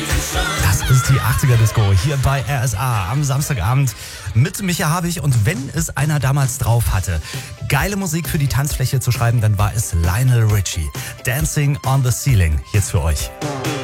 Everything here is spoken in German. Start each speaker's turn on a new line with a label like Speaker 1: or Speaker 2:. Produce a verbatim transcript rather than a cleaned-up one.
Speaker 1: Das ist die achtziger-Disco hier bei R S A am Samstagabend mit Micha Habich. Und wenn es einer damals drauf hatte, geile Musik für die Tanzfläche zu schreiben, dann war es Lionel Richie. Dancing on the Ceiling, jetzt für euch.